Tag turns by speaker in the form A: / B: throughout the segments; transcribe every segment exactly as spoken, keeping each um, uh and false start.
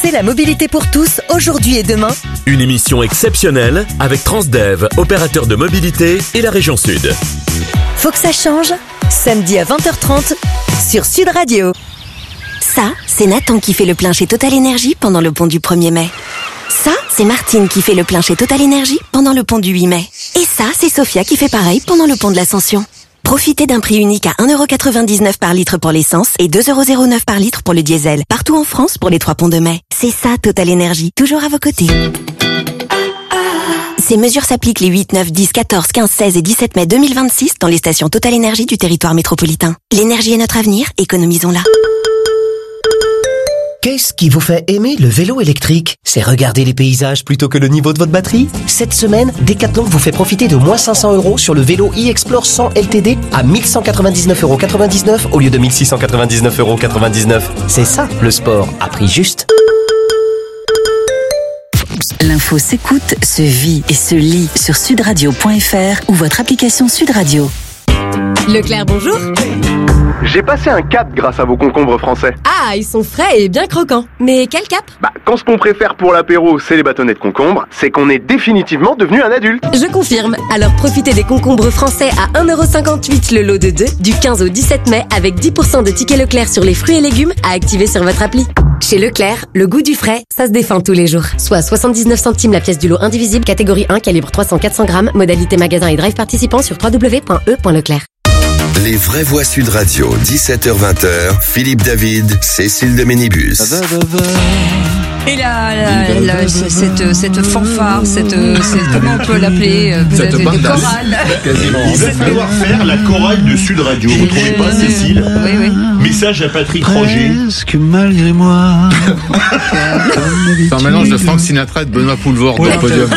A: Pensez la mobilité pour tous, aujourd'hui et demain.
B: Une émission exceptionnelle avec Transdev, opérateur de mobilité et la région Sud.
A: Faut que ça change. Samedi à vingt heures trente sur Sud Radio.
C: Ça, c'est Nathan qui fait le plein chez Total Énergie pendant le pont du premier mai. Ça, c'est Martine qui fait le plein chez Total Énergie pendant le pont du huit mai. Et ça, c'est Sophia qui fait pareil pendant le pont de l'Ascension. Profitez d'un prix unique à un euro quatre-vingt-dix-neuf par litre pour l'essence et deux euros zéro neuf par litre pour le diesel. Partout en France pour les trois ponts de mai. C'est ça, Total Énergie. Toujours à vos côtés. Ces mesures s'appliquent les huit, neuf, dix, quatorze, quinze, seize et dix-sept mai deux mille vingt-six dans les stations Total Énergie du territoire métropolitain. L'énergie est notre avenir, économisons-la.
D: Qu'est-ce qui vous fait aimer le vélo électrique? C'est regarder les paysages plutôt que le niveau de votre batterie? Cette semaine, Decathlon vous fait profiter de moins cinq cents euros sur le vélo e-Explore cent L T D à mille cent quatre-vingt-dix-neuf euros quatre-vingt-dix-neuf au lieu de mille six cent quatre-vingt-dix-neuf euros quatre-vingt-dix-neuf. C'est ça, le sport, à prix juste.
E: L'info s'écoute, se vit et se lit sur sudradio point f r ou votre application Sud Radio.
F: Leclerc, bonjour.
G: J'ai passé un cap grâce à vos concombres français.
F: Ah, ils sont frais et bien croquants. Mais quel cap?
G: Bah, quand ce qu'on préfère pour l'apéro, c'est les bâtonnets de concombre, c'est qu'on est définitivement devenu un adulte.
F: Je confirme. Alors profitez des concombres français à un euro cinquante-huit le lot de deux du quinze au dix-sept mai avec dix pour cent de tickets Leclerc sur les fruits et légumes à activer sur votre appli. Chez Leclerc, le goût du frais, ça se défend tous les jours. Soit soixante-dix-neuf centimes la pièce du lot indivisible, catégorie un, calibre trois cents à quatre cents grammes, modalité magasin et drive participant sur w w w point e point leclerc.
H: Les vraies voix Sud Radio, dix-sept heures vingt, Philippe David, Cécile de Ménibus.
I: Et là, là, là cette, cette fanfare, cette, cette, comment on peut l'appeler,
J: cette
I: de, de, de chorale.
J: Il va falloir faire la chorale de Sud Radio, vous ne trouvez pas, Cécile?
I: Oui, oui.
J: Message à Patrick Roger.
K: Est-ce que malgré moi...
L: C'est un mélange de Frank Sinatra et de Benoît Poulvord
K: Oui,
L: dans le podium.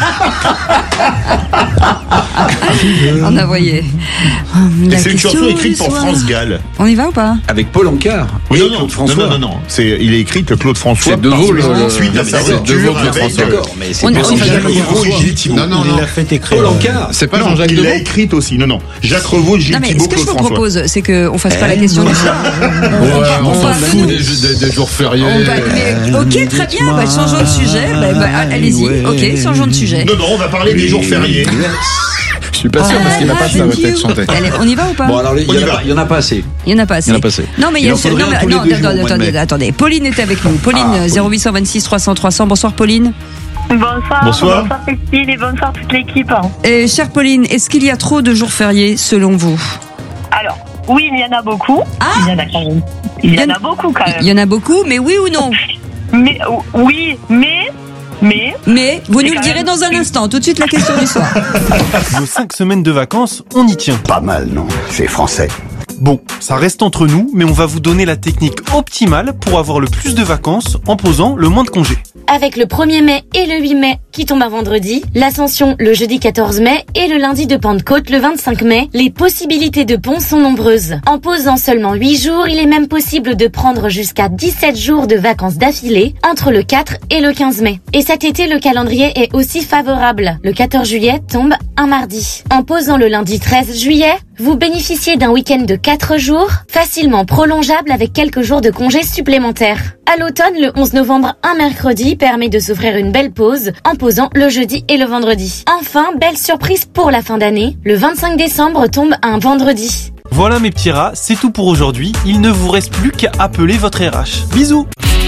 I: On a voyé.
J: Et c'est une chanson écrite pour France Gall.
I: On y va ou pas?
K: Avec Paul Anka.
J: Oui, non, non, François. non, non, non, non. C'est, il est écrit que Claude François.
L: C'est de vous, le, le,
J: suite à sa rupture avec.
K: D'accord, mais c'est
I: On-
K: pas
I: on-
K: Jacques
J: Jacques Revaux et Gilles Thibault.
L: Non, non,
K: Il
L: non.
K: l'a fait écrire.
J: Paul Anka.
L: C'est pas
J: Non,
L: Jean-Jacques
J: il l'a
L: Deveau
J: écrite aussi. Non, non. Jacques Revaux, Gilles
I: Non, mais
J: Thibault,
I: ce que je
J: Claude
I: vous
J: François.
I: propose, c'est qu'on fasse pas la question du soir.
L: Ouais, on
I: On
L: s'en
I: va-
L: fout des, des, des jours fériés.
I: On va- mais- ok, très bien, bah, changeons de sujet. Bah, bah, allez-y, ok, changeons de sujet.
J: Non, non, on va parler des jours fériés.
L: Je suis pas sûr parce qu'il n'a pas ça va peut-être chanter.
I: Allez, on y va ou pas?
K: Bon, alors, il
J: On
K: y,
J: y
K: en a
J: va.
K: pas- il y en a pas assez.
I: Il y en a pas assez.
K: Il y en a pas assez.
I: Non, mais il y
K: Il
I: a
K: en faudrait
I: non, mais-
K: un tous les
I: non,
K: deux
I: attendez,
K: jours au mois de
I: attendez,
K: mai.
I: attendez. Pauline est avec nous. Pauline,
K: Ah,
I: zéro huit cent vingt-six trois cents trois cents. Bonsoir, Pauline.
M: Bonsoir,
J: Bonsoir.
M: bonsoir Cécile et bonsoir toute l'équipe.
I: Et chère Pauline, est-ce qu'il y a trop de jours fériés selon vous?
M: Alors, oui, il y en a beaucoup.
I: Ah
M: il y en a quand même. Il y en a beaucoup quand
I: Il y
M: même.
I: en a beaucoup, mais oui ou non?
M: Mais oh, oui, mais mais
I: Mais vous
M: C'est
I: nous le
M: quand
I: direz
M: même-
I: dans un instant. Tout de suite la question du soir.
N: Nos cinq semaines de vacances, on y tient.
O: Pas mal, non? C'est français.
N: Bon, ça reste entre nous, mais on va vous donner la technique optimale pour avoir le plus de vacances en posant le moins de congés.
P: Avec le premier mai et le huit mai qui tombent un vendredi, l'Ascension le jeudi quatorze mai et le lundi de Pentecôte le vingt-cinq mai, les possibilités de pont sont nombreuses. En posant seulement huit jours, il est même possible de prendre jusqu'à dix-sept jours de vacances d'affilée entre le quatre et le quinze mai. Et cet été, le calendrier est aussi favorable. Le quatorze juillet tombe un mardi. En posant le lundi treize juillet, vous bénéficiez d'un week-end de quatre jours, facilement prolongeable avec quelques jours de congés supplémentaires. À l'automne, le onze novembre, un mercredi permet de s'offrir une belle pause en posant le jeudi et le vendredi. Enfin, belle surprise pour la fin d'année, le vingt-cinq décembre tombe un vendredi.
N: Voilà mes petits rats, c'est tout pour aujourd'hui. Il ne vous reste plus qu'à appeler votre R H. Bisous.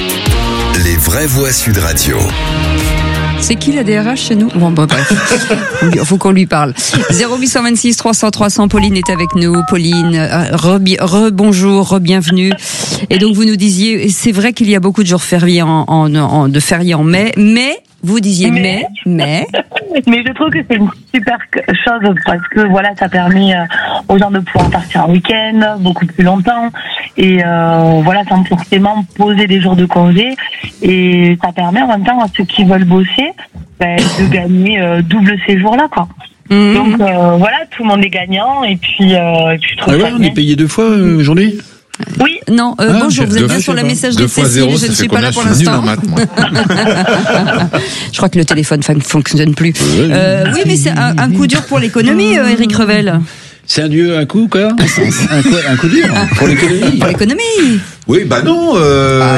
H: Les vraies voix Sud Radio.
I: C'est qui la D R H chez nous? Bon, bah, bref. Il faut qu'on lui parle. zéro huit cent vingt-six trois cents trois cents. Pauline est avec nous. Pauline, euh, re-bonjour, re-bienvenue. Et donc, vous nous disiez, c'est vrai qu'il y a beaucoup de jours fériés en, en, en, de fériés en mai, mais, vous disiez mais, mais.
M: mais je trouve que c'est une super chose parce que voilà, ça permet euh, aux gens de pouvoir partir un week-end beaucoup plus longtemps et euh, voilà, sans forcément poser des jours de congé, et ça permet en même temps à ceux qui veulent bosser ben, de gagner euh, double ces jours-là, quoi. Mmh. Donc euh, voilà, tout le monde est gagnant et puis, euh, et puis je trouve
K: Ah ouais,
M: ça
K: on
M: bien.
K: est payé deux fois euh, aujourd'hui?
M: Oui.
I: Non, euh,
K: Ah,
I: bonjour, vous êtes
K: deux
I: bien
K: fois,
I: sur la
K: je sais
I: messagerie
L: Deux
I: de
L: fois
I: Cécile,
L: zéro,
I: je
L: ça
I: ne
L: fait
I: suis pas là
L: combien?
I: pour
L: Je suis nul
I: l'instant.
L: en maths, moi.
I: Je crois que le téléphone ne fonctionne plus. Euh, oui, mais c'est un, un coup dur pour l'économie, euh, Éric Revel.
K: C'est un dieu, un coup, quoi? un, coup un coup dur? Pour l'économie?
I: Pour l'économie.
K: Oui, bah non, euh...